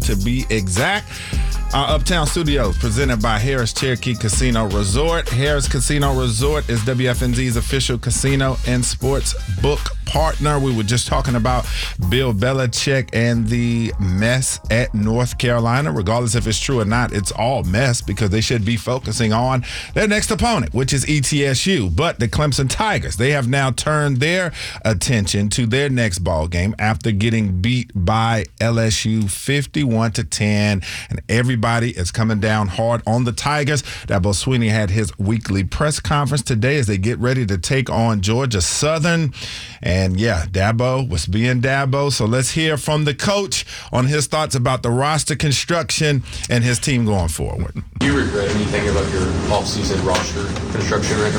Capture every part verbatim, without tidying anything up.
to be exact. Our Uptown Studios, presented by Harris Cherokee Casino Resort. Harris Casino Resort is W F N Z's official casino and sports book partner. We were just talking about Bill Belichick and the mess at North Carolina. Regardless if it's true or not, it's all mess because they should be focusing on their next opponent, which is E T S U. But the Clemson Tigers, they have now turned their attention to their next ball game after getting beat by L S U fifty-one to ten, and everybody is coming down hard on the Tigers. Dabo Swinney had his weekly press conference today as they get ready to take on Georgia Southern. And yeah, Dabo was being Dabo. So let's hear from the coach on his thoughts about the roster construction and his team going forward. Do you regret anything about your offseason roster construction right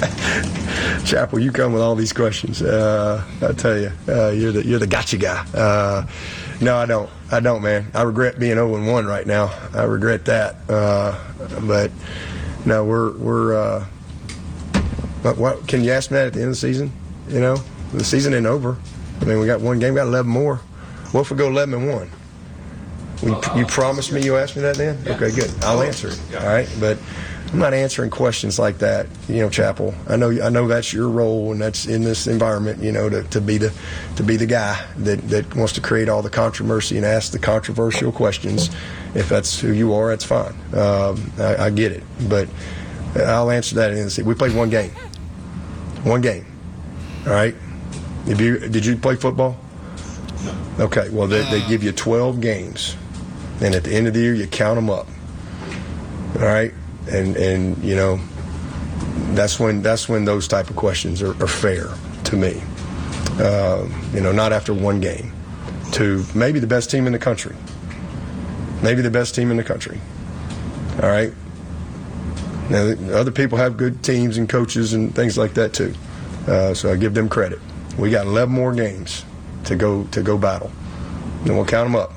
now? Chappell, you come with all these questions. Uh, I tell you, uh, you're the you're the gotcha guy. Uh, no, I don't. I don't, man. I regret being oh and one right now. I regret that. Uh, but no, we're we're. Uh, but what can you ask me that at the end of the season? You know, the season ain't over. I mean, we got one game, got eleven more. What if we go eleven and one? You, you promised me you asked me that then? Okay, good. I'll answer it. All right, but I'm not answering questions like that, you know, Chappell. I know I know that's your role, and that's in this environment, you know, to, to be the to be the guy that, that wants to create all the controversy and ask the controversial questions. If that's who you are, that's fine. Um, I, I get it, but I'll answer that in the season. We played one game, one game. All right. Have you did you play football? No. Okay. Well, they, they give you twelve games, and at the end of the year, you count them up. All right. And and you know, that's when that's when those type of questions are, are fair to me. Uh, you know, not after one game. To maybe the best team in the country. Maybe the best team in the country. All right. Now, other people have good teams and coaches and things like that too. Uh, so I give them credit. We got eleven more games to go to go battle. Then we'll count them up.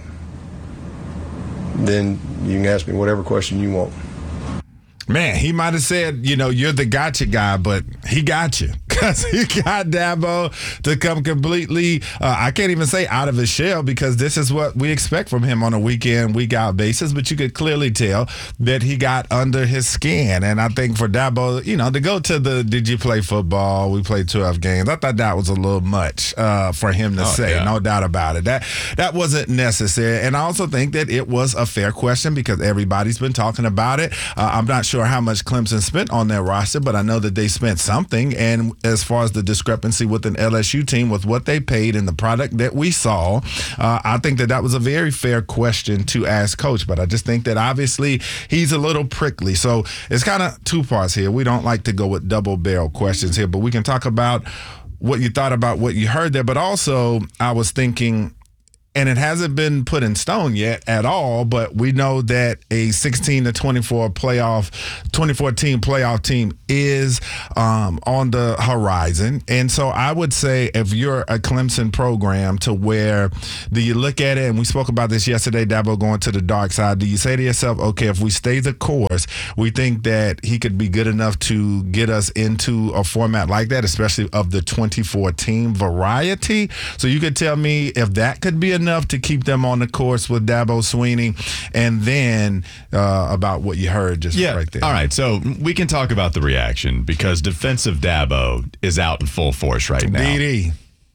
Then you can ask me whatever question you want. Man, he might have said, you know, you're the gotcha guy, but he got you. Because he got Dabo to come completely, uh, I can't even say out of his shell, because this is what we expect from him on a week-in, week-out basis. But you could clearly tell that he got under his skin. And I think for Dabo, you know, to go to the, did you play football? We played twelve games. I thought that was a little much uh, for him to oh, say, yeah. No doubt about it. That, that wasn't necessary. And I also think that it was a fair question because everybody's been talking about it. Uh, I'm not sure how much Clemson spent on their roster, but I know that they spent something. And as far as the discrepancy with an L S U team with what they paid and the product that we saw, uh, I think that that was a very fair question to ask Coach. But I just think that obviously he's a little prickly. So it's kind of two parts here. We don't like to go with double barrel questions here, but we can talk about what you thought about what you heard there. But also I was thinking, and it hasn't been put in stone yet at all, but we know that a sixteen to twenty-four playoff, twenty-four team playoff team is um, on the horizon. And so I would say if you're a Clemson program to where do you look at it, and we spoke about this yesterday, Dabo going to the dark side, do you say to yourself, okay, if we stay the course, we think that he could be good enough to get us into a format like that, especially of the twenty-four team variety? So you could tell me if that could be enough to keep them on the course with Dabo Swinney, and then uh, about what you heard just yeah. right there. All right, so we can talk about the reaction because defensive Dabo is out in full force right now. D D.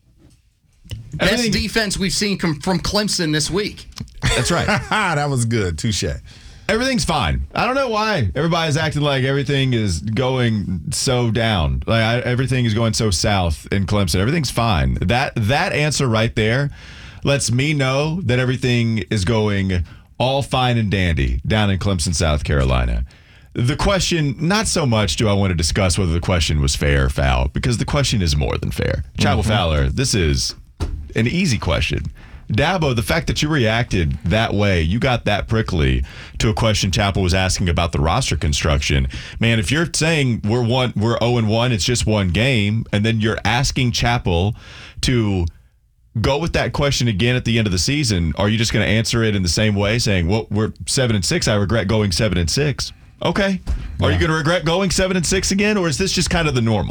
Best Everything, defense we've seen com- from Clemson this week. That's right. That was good. Touche. Everything's fine. I don't know why everybody's acting like everything is going so down. Like I, everything is going so south in Clemson. Everything's fine. That that answer right there lets me know that everything is going all fine and dandy down in Clemson, South Carolina. The question, not so much do I want to discuss whether the question was fair or foul, because the question is more than fair. Chappell mm-hmm. Fowler, this is an easy question. Dabo, the fact that you reacted that way, you got that prickly to a question Chappell was asking about the roster construction. Man, if you're saying we're one, we're oh and one, it's just one game, and then you're asking Chappell to go with that question again at the end of the season, are you just going to answer it in the same way, saying, well, we're seven and six, I regret going seven and six? Okay. Are yeah. you going to regret going seven and six again, or is this just kind of the normal?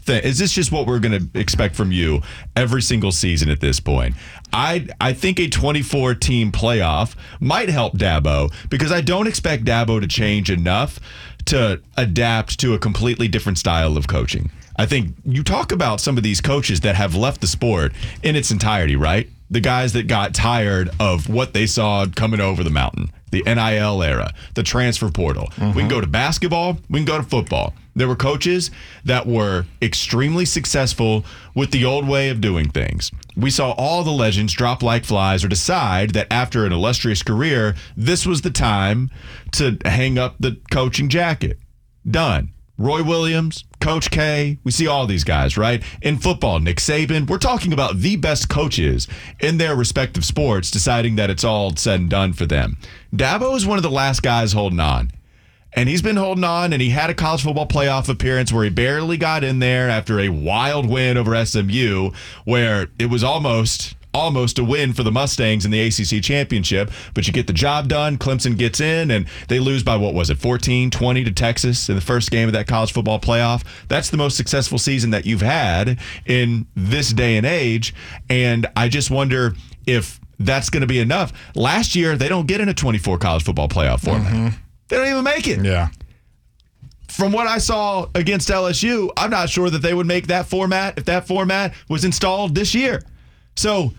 thing? Is this just what we're going to expect from you every single season at this point? I I think a twenty-four team playoff might help Dabo because I don't expect Dabo to change enough to adapt to a completely different style of coaching. I think you talk about some of these coaches that have left the sport in its entirety, right? The guys that got tired of what they saw coming over the mountain, the N I L era, the transfer portal. Mm-hmm. We can go to basketball, we can go to football. There were coaches that were extremely successful with the old way of doing things. We saw all the legends drop like flies or decide that after an illustrious career, this was the time to hang up the coaching jacket. Done. Roy Williams, Coach K, we see all these guys, right? In football, Nick Saban. We're talking about the best coaches in their respective sports deciding that it's all said and done for them. Dabo is one of the last guys holding on. And he's been holding on, and he had a college football playoff appearance where he barely got in there after a wild win over S M U, where it was almost... almost a win for the Mustangs in the A C C championship, but you get the job done. Clemson gets in, and they lose by, what was it, fourteen twenty to Texas in the first game of that college football playoff. That's the most successful season that you've had in this day and age, and I just wonder if that's going to be enough. Last year, they don't get in a twenty-four college football playoff format. Mm-hmm. They don't even make it. Yeah. From what I saw against L S U, I'm not sure that they would make that format if that format was installed this year. So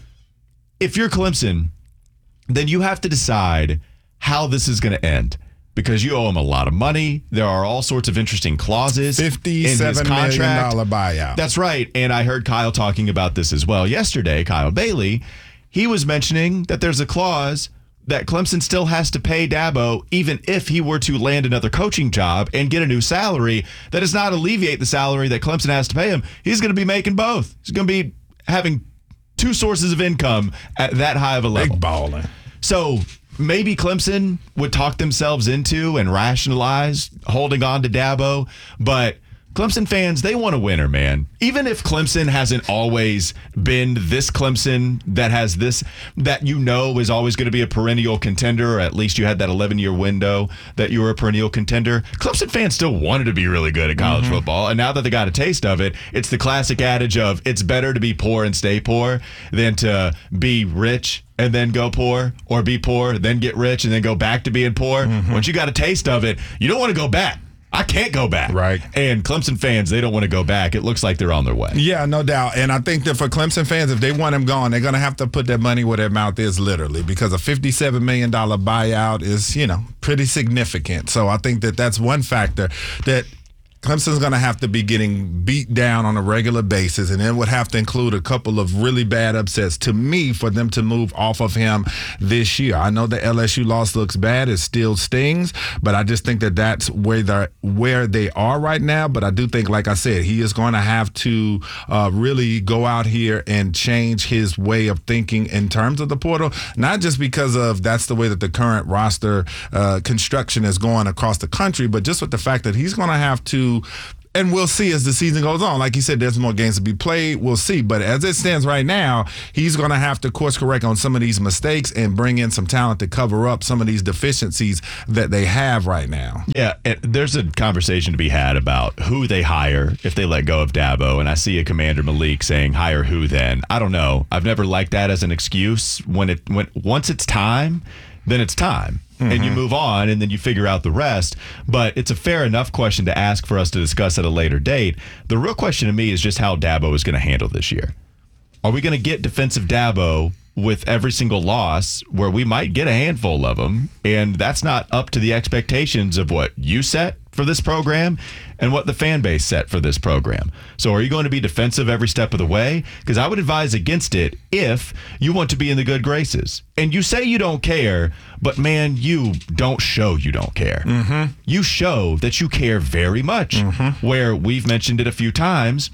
if you're Clemson, then you have to decide how this is going to end because you owe him a lot of money. There are all sorts of interesting clauses in his fifty-seven contract. million dollars buyout. That's right. And I heard Kyle talking about this as well yesterday, Kyle Bailey. He was mentioning that there's a clause that Clemson still has to pay Dabo even if he were to land another coaching job and get a new salary. That does not alleviate the salary that Clemson has to pay him. He's going to be making both. He's going to be having two sources of income at that high of a level. Big balling. So maybe Clemson would talk themselves into and rationalize holding on to Dabo, but Clemson fans, they want a winner, man. Even if Clemson hasn't always been this Clemson that has this, that you know is always going to be a perennial contender, or at least you had that eleven-year window that you were a perennial contender, Clemson fans still wanted to be really good at college mm-hmm. football, and now that they got a taste of it, it's the classic adage of it's better to be poor and stay poor than to be rich and then go poor, or be poor, then get rich, and then go back to being poor. Mm-hmm. Once you got a taste of it, you don't want to go back. I can't go back. Right. And Clemson fans, they don't want to go back. It looks like they're on their way. Yeah, no doubt. And I think that for Clemson fans, if they want him gone, they're going to have to put their money where their mouth is, literally, because a fifty-seven million dollars buyout is, you know, pretty significant. So I think that that's one factor that Clemson's going to have to be getting beat down on a regular basis, and it would have to include a couple of really bad upsets to me for them to move off of him this year. I know the L S U loss looks bad. It still stings, but I just think that that's where they're, where they are right now. But I do think, like I said, he is going to have to uh, really go out here and change his way of thinking in terms of the portal, not just because of that's the way that the current roster uh, construction is going across the country, but just with the fact that he's going to have to, and we'll see as the season goes on. Like you said, there's more games to be played. We'll see. But as it stands right now, he's going to have to course correct on some of these mistakes and bring in some talent to cover up some of these deficiencies that they have right now. Yeah, it, there's a conversation to be had about who they hire if they let go of Dabo. And I see a Commander Malik saying, hire who then? I don't know. I've never liked that as an excuse. When it when once it's time, then it's time. Mm-hmm. And you move on, and then you figure out the rest. But it's a fair enough question to ask for us to discuss at a later date. The real question to me is just how Dabo is going to handle this year. Are we going to get defensive Dabo with every single loss where we might get a handful of them, and that's not up to the expectations of what you set for this program and what the fan base set for this program? So are you going to be defensive every step of the way? Because I would advise against it if you want to be in the good graces. And you say you don't care, but man, you don't show you don't care. Mm-hmm. You show that you care very much, mm-hmm. where we've mentioned it a few times.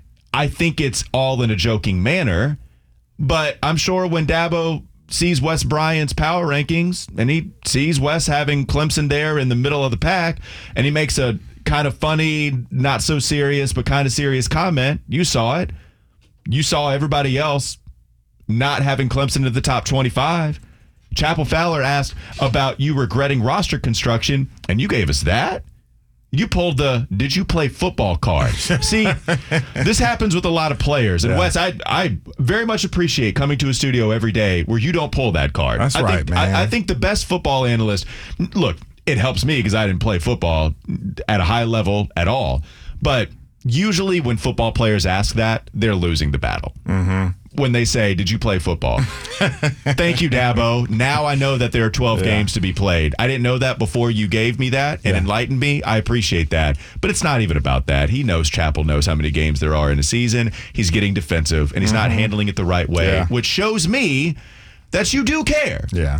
I think it's all in a joking manner, but I'm sure when Dabo sees Wes Bryant's power rankings and he sees Wes having Clemson there in the middle of the pack, and he makes a kind of funny, not so serious, but kind of serious comment. You saw it. You saw everybody else not having Clemson in the top twenty-five. Chapel Fowler asked about you regretting roster construction, and you gave us that. You pulled the did you play football card. See, this happens with a lot of players. And Yeah. Wes, I I very much appreciate coming to a studio every day where you don't pull that card. That's I right, think, man. I, I think the best football analyst, look, it helps me because I didn't play football at a high level at all. But usually when football players ask that, they're losing the battle. Mm-hmm. When they say, did you play football? Thank you, Dabo. Now I know that there are twelve Yeah. games to be played. I didn't know that before you gave me that and Yeah. enlightened me. I appreciate that. But it's not even about that. He knows Chappell knows how many games there are in a season. He's getting defensive, and he's not handling it the right way, Yeah. which shows me that you do care. Yeah.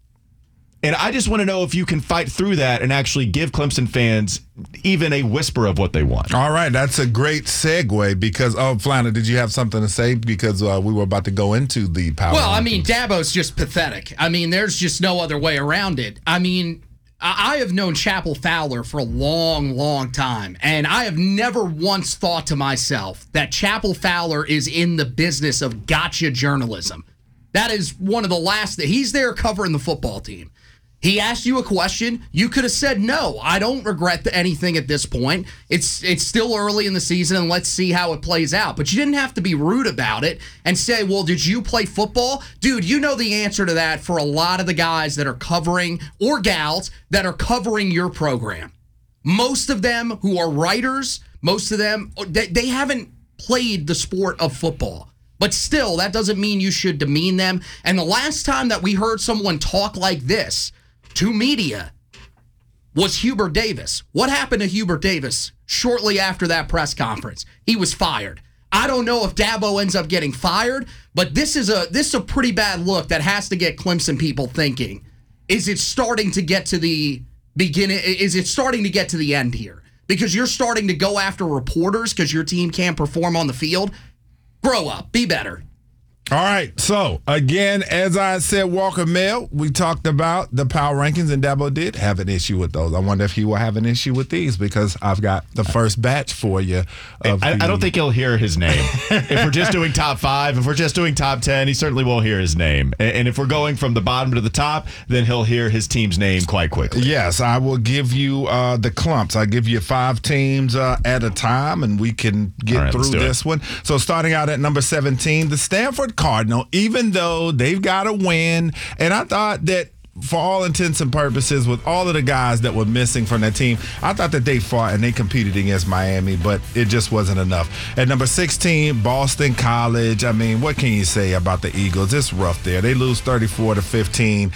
And I just want to know if you can fight through that and actually give Clemson fans even a whisper of what they want. All right, that's a great segue because, oh, Flanner, did you have something to say? Because uh, we were about to go into the power. Well, I mean, rankings. Dabo's just pathetic. I mean, there's just no other way around it. I mean, I I have known Chappell Fowler for a long, long time, and I have never once thought to myself that Chappell Fowler is in the business of gotcha journalism. That is one of the last that he's there covering the football team. He asked you a question. You could have said no. I don't regret anything at this point. It's it's still early in the season, and let's see how it plays out. But you didn't have to be rude about it and say, well, did you play football? Dude, you know the answer to that for a lot of the guys that are covering, or gals, that are covering your program. Most of them who are writers, most of them, they, they haven't played the sport of football. But still, that doesn't mean you should demean them. And the last time that we heard someone talk like this to media was Hubert Davis. What happened to Hubert Davis shortly after that press conference? He was fired. I don't know if Dabo ends up getting fired, but this is a this is a pretty bad look that has to get Clemson people thinking. Is it starting to get to the beginning? Is it starting to get to the end here? Because you're starting to go after reporters because your team can't perform on the field. Grow up. Be better. All right. So, again, as I said, Walker Mail, we talked about the power rankings, and Dabo did have an issue with those. I wonder if he will have an issue with these because I've got the first batch for you. Of I, the, I don't think he'll hear his name. If we're just doing top five, if we're just doing top ten, he certainly won't hear his name. And, and if we're going from the bottom to the top, then he'll hear his team's name quite quickly. Yes, I will give you uh, the clumps. I give you five teams uh, at a time, and we can get All right, let's through do it. this one. So starting out at number seventeen, the Stanford Cardinal, even though they've got a win, and I thought that for all intents and purposes, with all of the guys that were missing from that team, I thought that they fought and they competed against Miami, but it just wasn't enough. At number sixteen, Boston College. I mean, what can you say about the Eagles? It's rough there. They lose thirty-four to fifteen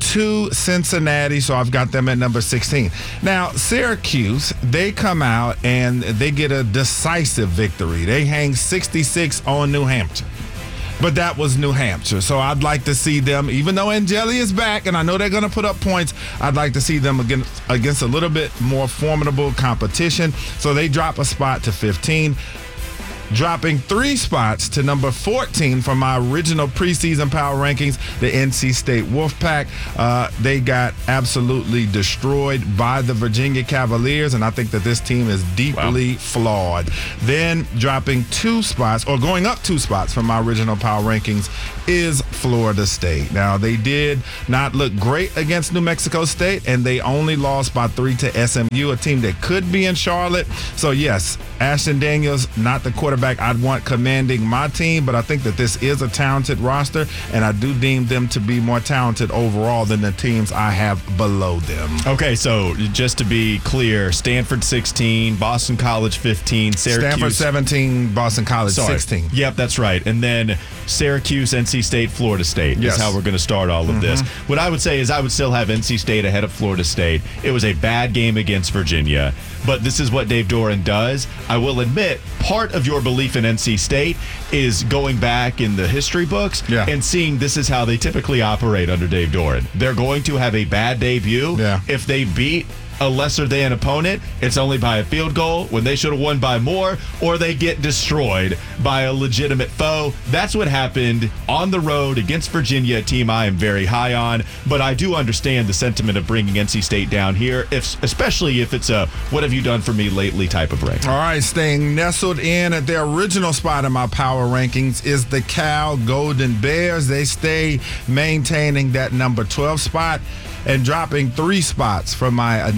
to Cincinnati, so I've got them at number sixteen. Now, Syracuse, they come out and they get a decisive victory. They hang sixty-six on New Hampshire. But that was New Hampshire. So I'd like to see them, even though Angeli is back, and I know they're going to put up points, I'd like to see them against, against a little bit more formidable competition. So they drop a spot to fifteen. Dropping three spots to number fourteen from my original preseason power rankings, the N C State Wolfpack. Uh, they got absolutely destroyed by the Virginia Cavaliers, and I think that this team is deeply wow. flawed. Then dropping two spots, or going up two spots from my original power rankings, is Florida State. Now, they did not look great against New Mexico State, and they only lost by three to S M U, a team that could be in Charlotte. So, yes, Ashton Daniels, not the quarterback I'd want commanding my team, but I think that this is a talented roster, and I do deem them to be more talented overall than the teams I have below them. Okay, so just to be clear, Stanford sixteen, Boston College fifteen, Syracuse. Stanford seventeen, Boston College Sorry. sixteen. Yep, that's right. And then Syracuse, N C State, Florida State yes. is how we're going to start all of mm-hmm. this. What I would say is I would still have N C State ahead of Florida State. It was a bad game against Virginia, but this is what Dave Doran does. I will admit, part of your belief in N C State is going back in the history books yeah. and seeing this is how they typically operate under Dave Doran. They're going to have a bad debut. Yeah. If they beat a lesser than opponent, it's only by a field goal when they should have won by more, or they get destroyed by a legitimate foe. That's what happened on the road against Virginia, a team I am very high on, but I do understand the sentiment of bringing N C State down here, if especially if it's a what have you done for me lately type of rank. All right, staying nestled in at their original spot in my power rankings is the Cal Golden Bears. They stay maintaining that number twelve spot and dropping three spots from my initial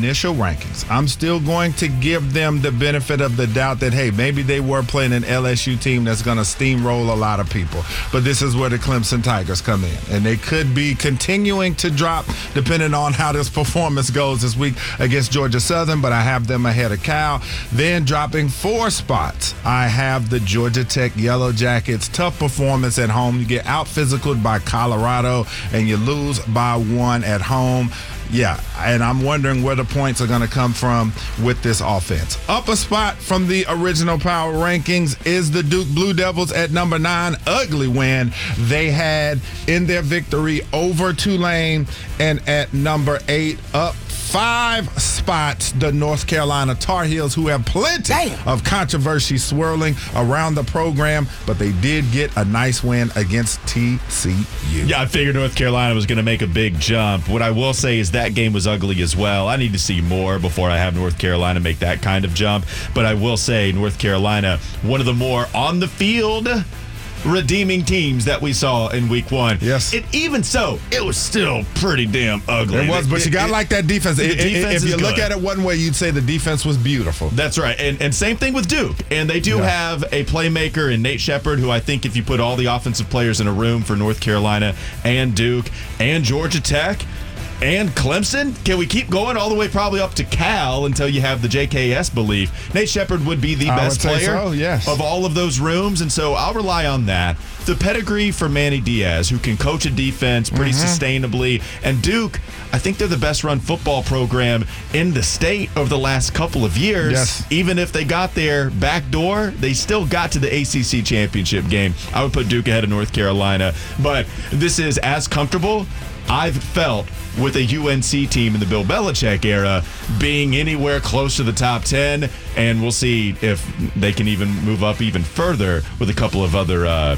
initial rankings, I'm still going to give them the benefit of the doubt that, hey, maybe they were playing an L S U team that's going to steamroll a lot of people. But this is where the Clemson Tigers come in. And they could be continuing to drop depending on how this performance goes this week against Georgia Southern, but I have them ahead of Cal. Then dropping four spots, I have the Georgia Tech Yellow Jackets. Tough performance at home. You get out physicaled by Colorado and you lose by one at home. Yeah, and I'm wondering where the points are going to come from with this offense. Up a spot from the original power rankings is the Duke Blue Devils at number nine. Ugly win they had in their victory over Tulane. And at number eight, up five spots, the North Carolina Tar Heels, who have plenty Damn. of controversy swirling around the program, but they did get a nice win against T C U. Yeah, I figured North Carolina was going to make a big jump. What I will say is that game was ugly as well. I need to see more before I have North Carolina make that kind of jump. But I will say North Carolina, one of the more on the field redeeming teams that we saw in week one. Yes. It, even so, it was still pretty damn ugly. It was, but it, you got to like that defense. The It, it, defense if you is look good. at it one way, you'd say the defense was beautiful. That's right. And and same thing with Duke. And they do Yeah. have a playmaker in Nate Shepard, who I think if you put all the offensive players in a room for North Carolina and Duke and Georgia Tech and Clemson, can we keep going all the way probably up to Cal until you have the J K S belief? Nate Shepard would be the I best would say player so, yes. of all of those rooms, and so I'll rely on that. The pedigree for Manny Diaz, who can coach a defense pretty Mm-hmm. sustainably, and Duke, I think they're the best run football program in the state over the last couple of years. Yes. Even if they got their back door, they still got to the A C C championship game. I would put Duke ahead of North Carolina, but this is as comfortable I've felt with a U N C team in the Bill Belichick era being anywhere close to the top ten, and we'll see if they can even move up even further with a couple of other, uh,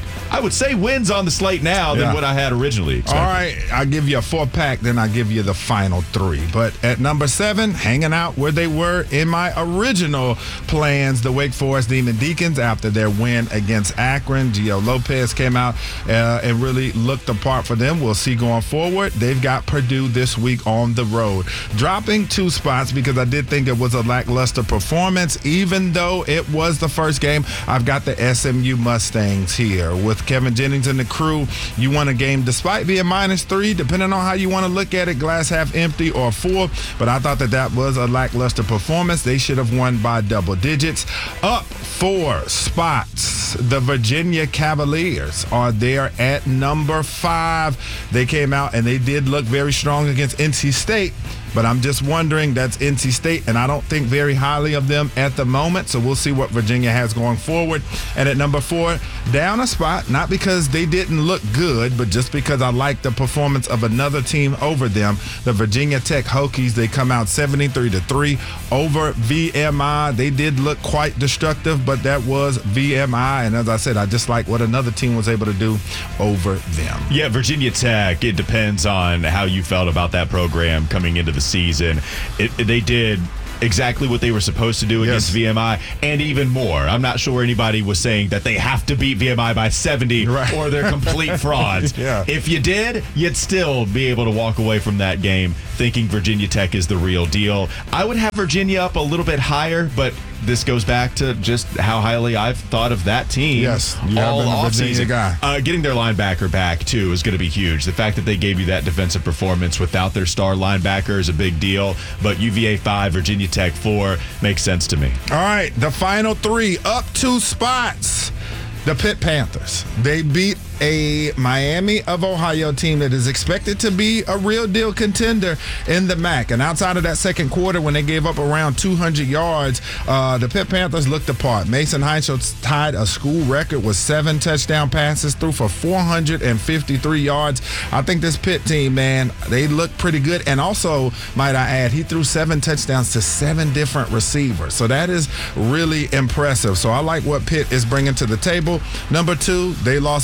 I would say, wins on the slate now than Yeah. what I had originally expected. All right, I'll give you a four-pack, then I'll give you the final three. But at number seven, hanging out where they were in my original plans, the Wake Forest Demon Deacons, after their win against Akron. Gio Lopez came out uh, and really looked the part for them. We'll see going forward. They've got Purdue this week on the road. Dropping two spots because I did think it was a lackluster performance, even though it was the first game. I've got the S M U Mustangs here with Kevin Jennings and the crew. You won a game despite being minus three, depending on how you want to look at it, glass half empty or full. But I thought that that was a lackluster performance. They should have won by double digits. Up four spots, the Virginia Cavaliers are there at number five. They came out and they did look very strong against N C State. But I'm just wondering, that's N C State, and I don't think very highly of them at the moment. So we'll see what Virginia has going forward. And at number four, down a spot, not because they didn't look good, but just because I like the performance of another team over them. The Virginia Tech Hokies, they come out seventy-three to three over V M I. They did look quite destructive, but that was V M I. And as I said, I just like what another team was able to do over them. Yeah, Virginia Tech, it depends on how you felt about that program coming into the season. It, they did exactly what they were supposed to do against Yes. V M I, and even more. I'm not sure anybody was saying that they have to beat V M I by seventy Right. or they're complete frauds. Yeah. If you did, you'd still be able to walk away from that game thinking Virginia Tech is the real deal. I would have Virginia up a little bit higher, but this goes back to just how highly I've thought of that team. Yes, you have all been a Virginia offseason. guy. Uh, getting their linebacker back, too, is going to be huge. The fact that they gave you that defensive performance without their star linebacker is a big deal. But U V A five, Virginia Tech four makes sense to me. All right, the final three, up two spots. The Pitt Panthers. They beat a Miami of Ohio team that is expected to be a real deal contender in the M A C. And outside of that second quarter, when they gave up around two hundred yards, uh, the Pitt Panthers looked the part. Mason Heinschel tied a school record with seven touchdown passes, threw for four hundred fifty-three yards. I think this Pitt team, man, they look pretty good. And also, might I add, he threw seven touchdowns to seven different receivers. So that is really impressive. So I like what Pitt is bringing to the table. Number two, they lost by a field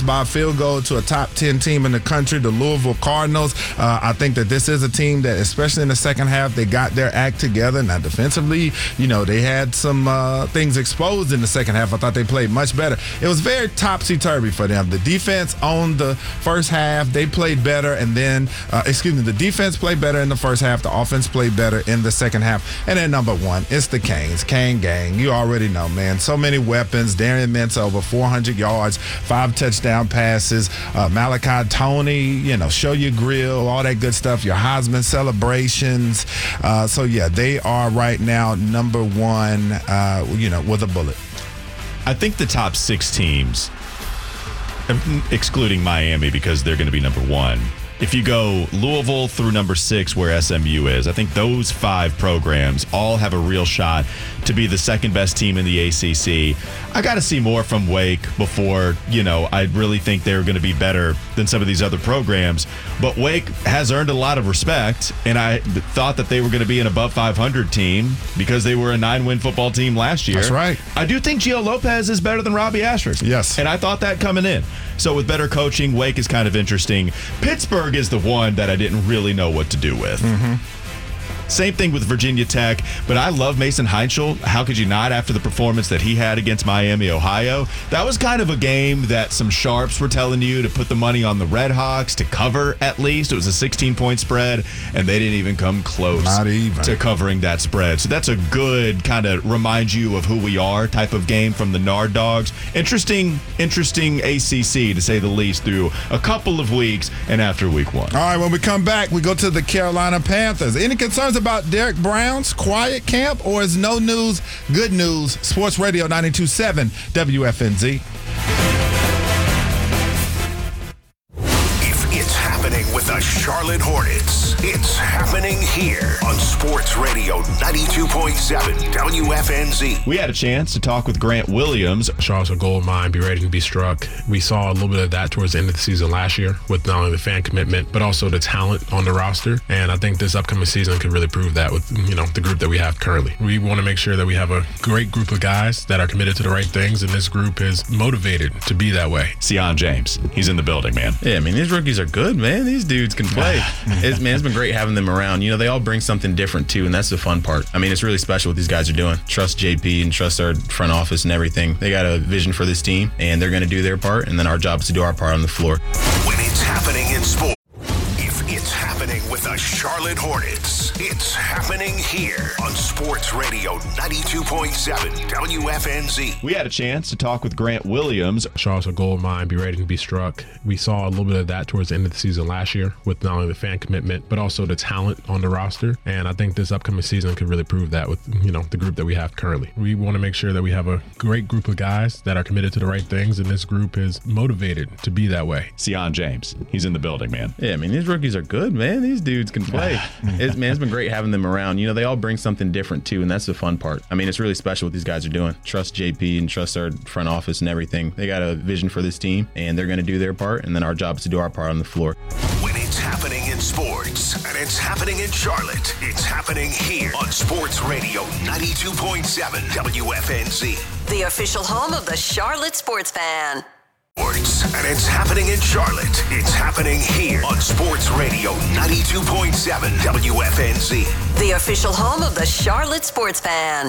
field goal to a top ten team in the country, the Louisville Cardinals. Uh, I think that this is a team that, especially in the second half, they got their act together. Now, defensively, you know, they had some uh, things exposed in the second half. I thought they played much better. It was very topsy-turvy for them. The defense owned the first half. They played better, and then, uh, excuse me, the defense played better in the first half. The offense played better in the second half. And then number one, it's the Canes. Cane gang. You already know, man. So many weapons. Darian Mintz over four hundred yards, five touchdown passes. Uh, Malachi Tony, you know, show your grill, all that good stuff. Your Heisman celebrations. Uh, so, yeah, they are right now number one, uh, you know, with a bullet. I think the top six teams, excluding Miami because they're going to be number one, if you go Louisville through number six where S M U is, I think those five programs all have a real shot to be the second best team in the A C C. I got to see more from Wake before, you know, I really think they're going to be better than some of these other programs. But Wake has earned a lot of respect, and I thought that they were going to be an above five hundred team because they were a nine-win football team last year. That's right. I do think Gio Lopez is better than Robbie Ashford. Yes. And I thought that coming in. So with better coaching, Wake is kind of interesting. Pittsburgh is the one that I didn't really know what to do with. Mm-hmm. Same thing with Virginia Tech, but I love Mason Heinschel. How could you not after the performance that he had against Miami, Ohio? That was kind of a game that some sharps were telling you to put the money on the Red Hawks to cover at least. It was a sixteen-point spread, and they didn't even come close Not even. to covering that spread. So that's a good kind of remind you of who we are type of game from the Nard Dogs. Interesting, interesting A C C to say the least through a couple of weeks and after week one. All right, when we come back, we go to the Carolina Panthers. Any concerns about Derek Brown's quiet camp, or is no news good news? Sports Radio ninety-two point seven W F N Z. If it's happening with the Charlotte Hornets, it's happening here on Sports Radio ninety-two point seven W F N Z. We had a chance to talk with Grant Williams. Charlotte's a gold mine, be ready to be struck. We saw a little bit of that towards the end of the season last year with not only the fan commitment, but also the talent on the roster. And I think this upcoming season could really prove that with, you know, the group that we have currently. We want to make sure that we have a great group of guys that are committed to the right things, and this group is motivated to be that way. Sion James, he's in the building, man. Yeah, I mean, these rookies are good, man. These dudes can play. it's, man, it's been great having them around. You know, they all bring something different, too, and that's the fun part. I mean, it's really special what these guys are doing. Trust J P and trust our front office and everything. They got a vision for this team, and they're going to do their part, and then our job is to do our part on the floor. When it's happening in sports, if it's happening with the Charlotte Hornets, it's happening here on Sports Radio ninety-two point seven W F N Z. We had a chance to talk with Grant Williams. Charlotte's a gold mine, be ready to be struck. We saw a little bit of that towards the end of the season last year with not only the fan commitment, but also the talent on the roster. And I think this upcoming season could really prove that with, you know, the group that we have currently. We want to make sure that we have a great group of guys that are committed to the right things, and this group is motivated to be that way. Sion James, he's in the building, man. Yeah, I mean, these rookies are good, man. These dudes can play. it's, man, it's been great having them around. You know, they all bring something different, too, and that's the fun part. I mean, it's really special what these guys are doing. Trust J P and trust our front office and everything. They got a vision for this team, and they're going to do their part, and then our job is to do our part on the floor. When it's happening in sports, and it's happening in Charlotte, it's happening here on Sports Radio ninety-two point seven W F N Z. The official home of the Charlotte Sports Fan. Sports, and it's happening in Charlotte. It's happening here on Sports Radio ninety-two point seven W F N Z. The official home of the Charlotte Sports Fan.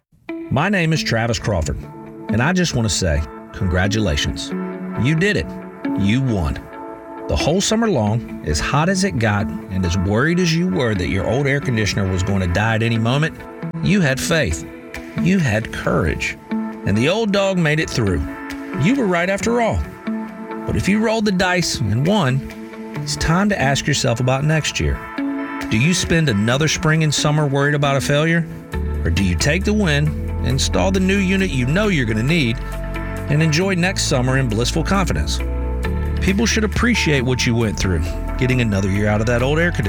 My name is Travis Crawford, and I just want to say congratulations. You did it. You won. The whole summer long, as hot as it got and as worried as you were that your old air conditioner was going to die at any moment, you had faith. You had courage. And the old dog made it through. You were right after all. But if you rolled the dice and won, it's time to ask yourself about next year. Do you spend another spring and summer worried about a failure? Or do you take the win, install the new unit you know you're going to need, and enjoy next summer in blissful confidence? People should appreciate what you went through, getting another year out of that old air conditioner.